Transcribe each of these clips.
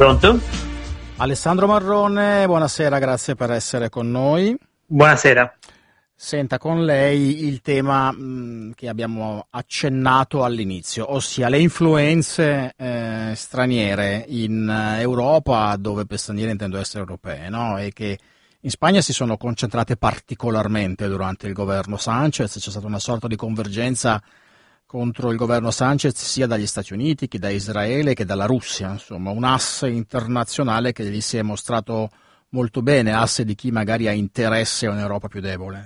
Pronto? Alessandro Marrone, buonasera, grazie per essere con noi. Buonasera. Senta, con lei il tema che abbiamo accennato all'inizio, ossia le influenze straniere in Europa, dove per straniere intendo essere europee, no? E che in Spagna si sono concentrate particolarmente durante il governo Sánchez. C'è stata una sorta di convergenza contro il governo Sánchez sia dagli Stati Uniti che da Israele che dalla Russia, insomma un asse internazionale che gli si è mostrato molto bene, asse di chi magari ha interesse a un'Europa più debole.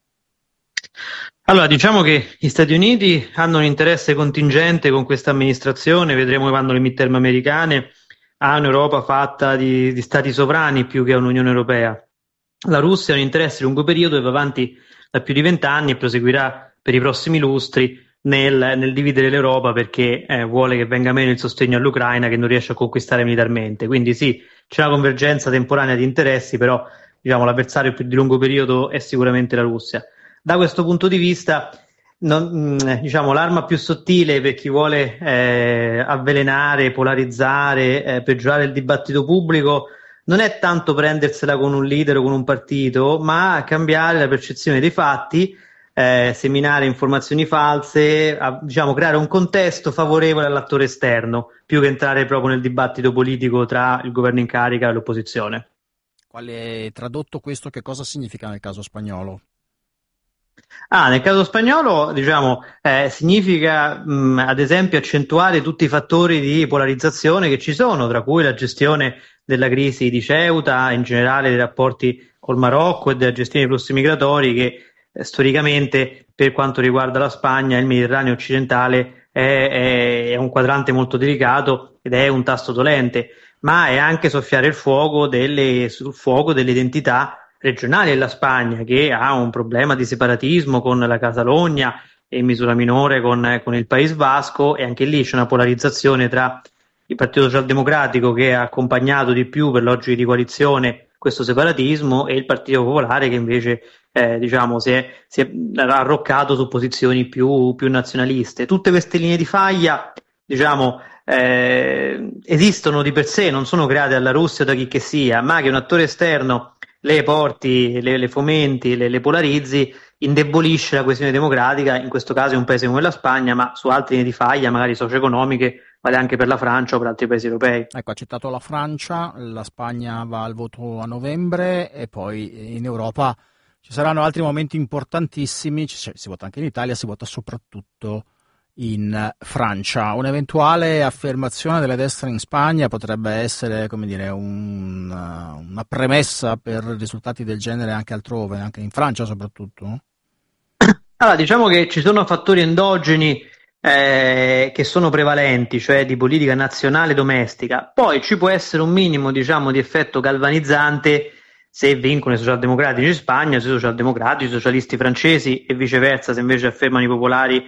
Allora, diciamo che gli Stati Uniti hanno un interesse contingente con questa amministrazione, vedremo che vanno le midterm americane, a un'Europa fatta di stati sovrani più che a un'Unione Europea. La Russia ha un interesse di lungo periodo e va avanti da più di 20 anni e proseguirà per i prossimi lustri nel dividere l'Europa perché vuole che venga meno il sostegno all'Ucraina che non riesce a conquistare militarmente. Quindi sì, c'è una convergenza temporanea di interessi, però diciamo, l'avversario più di lungo periodo è sicuramente la Russia. Da questo punto di vista, diciamo, l'arma più sottile per chi vuole avvelenare, polarizzare, peggiorare il dibattito pubblico non è tanto prendersela con un leader o con un partito, ma cambiare la percezione dei fatti, seminare informazioni false, diciamo, creare un contesto favorevole all'attore esterno, più che entrare proprio nel dibattito politico tra il governo in carica e l'opposizione. Quale, tradotto questo, che cosa significa nel caso spagnolo? Nel caso spagnolo, diciamo, significa ad esempio accentuare tutti i fattori di polarizzazione che ci sono, tra cui la gestione della crisi di Ceuta, in generale dei rapporti col Marocco e della gestione dei flussi migratori che storicamente, per quanto riguarda la Spagna, il Mediterraneo occidentale è un quadrante molto delicato ed è un tasto dolente, ma è anche soffiare il fuoco sul fuoco delle identità regionali della Spagna, che ha un problema di separatismo con la Catalogna e in misura minore con il País Vasco, e anche lì c'è una polarizzazione tra il Partito Socialdemocratico, che ha accompagnato di più per logiche di coalizione questo separatismo, e il Partito Popolare, che invece diciamo si è arroccato su posizioni più nazionaliste. Tutte queste linee di faglia, diciamo, esistono di per sé, non sono create dalla Russia o da chi che sia, ma che un attore esterno le porti, le fomenti, le polarizzi, indebolisce la coesione democratica. In questo caso è un paese come la Spagna, ma su altre linee di faglia, magari socio-economiche, vale anche per la Francia o per altri paesi europei. Ecco, ha citato la Francia, la Spagna va al voto a novembre e poi in Europa ci saranno altri momenti importantissimi, si vota anche in Italia, si vota soprattutto in Francia. Un'eventuale affermazione delle destre in Spagna potrebbe essere, come dire, una premessa per risultati del genere anche altrove, anche in Francia soprattutto? Allora, diciamo che ci sono fattori endogeni che sono prevalenti, cioè di politica nazionale domestica. Poi ci può essere un minimo, diciamo, di effetto galvanizzante se vincono i socialdemocratici in Spagna, se i socialdemocratici, i socialisti francesi, e viceversa se invece affermano i popolari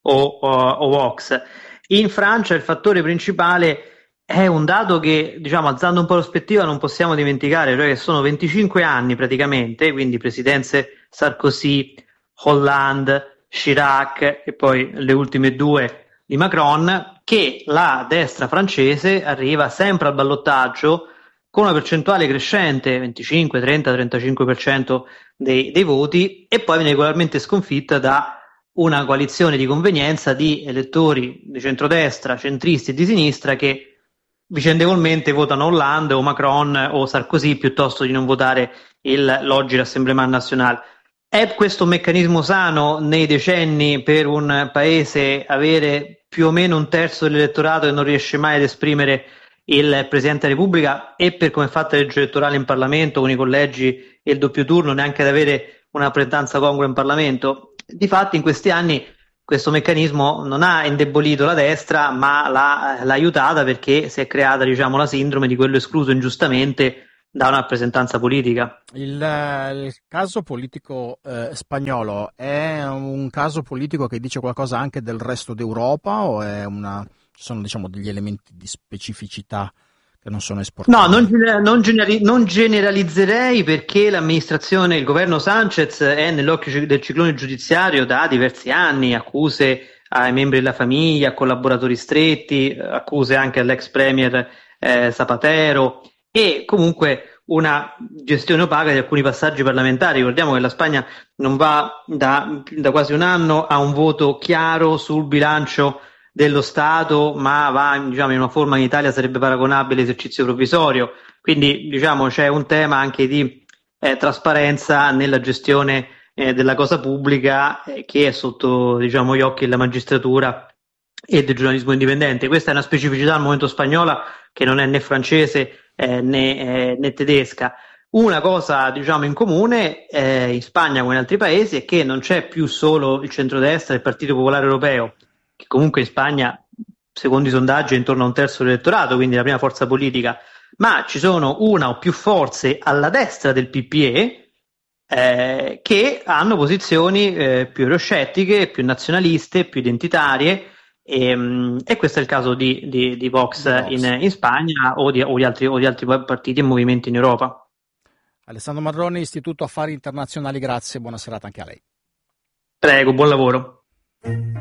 o Vox. In Francia il fattore principale è un dato che, diciamo, alzando un po' la prospettiva, non possiamo dimenticare, cioè che sono 25 anni praticamente, quindi presidenze Sarkozy, Hollande, Chirac e poi le ultime due di Macron, che la destra francese arriva sempre al ballottaggio con una percentuale crescente, 25, 30, 35% dei voti, e poi viene regolarmente sconfitta da una coalizione di convenienza di elettori di centrodestra, centristi e di sinistra che vicendevolmente votano Hollande o Macron o Sarkozy piuttosto di non votare l'oggi Rassemblement National. È questo un meccanismo sano nei decenni per un paese avere più o meno un terzo dell'elettorato e non riesce mai ad esprimere il Presidente della Repubblica, e per come è fatta la legge elettorale in Parlamento con i collegi e il doppio turno neanche ad avere una rappresentanza congrua in Parlamento? Difatti in questi anni questo meccanismo non ha indebolito la destra, ma l'ha aiutata, perché si è creata, diciamo, la sindrome di quello escluso ingiustamente da una rappresentanza politica. Il caso politico spagnolo è un caso politico che dice qualcosa anche del resto d'Europa, o ci sono, diciamo, degli elementi di specificità che non sono esportati? No, non generalizzerei, perché l'amministrazione, il governo Sánchez è nell'occhio del ciclone giudiziario da diversi anni, accuse ai membri della famiglia, a collaboratori stretti, accuse anche all'ex premier Zapatero, e comunque una gestione opaca di alcuni passaggi parlamentari. Ricordiamo che la Spagna non va da quasi un anno a un voto chiaro sul bilancio dello Stato, ma va, diciamo, in una forma che in Italia sarebbe paragonabile all'esercizio provvisorio. Quindi, diciamo, c'è un tema anche di trasparenza nella gestione della cosa pubblica, che è sotto, diciamo, gli occhi della magistratura e del giornalismo indipendente. Questa è una specificità al momento spagnola che non è né francese né tedesca. Una cosa, diciamo, in comune in Spagna come in altri paesi è che non c'è più solo il centrodestra e il Partito Popolare Europeo, che comunque in Spagna, secondo i sondaggi, è intorno a un terzo dell'elettorato, quindi la prima forza politica, ma ci sono una o più forze alla destra del PPE che hanno posizioni più euroscettiche, più nazionaliste, più identitarie, e questo è il caso di Vox, Di Vox. in Spagna o di altri partiti e movimenti in Europa. Alessandro Marroni, Istituto Affari Internazionali, grazie, buona serata anche a lei. Prego, buon lavoro.